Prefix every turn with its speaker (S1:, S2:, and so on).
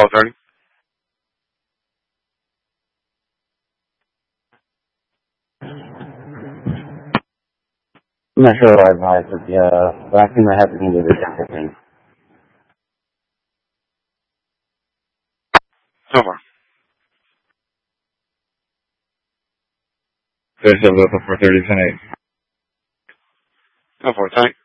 S1: attorney.
S2: I'm not sure what I advise, but I think I have to do the exact thing.
S1: So far.
S3: There's a local for 30 tonight.
S1: Go for it, Tank.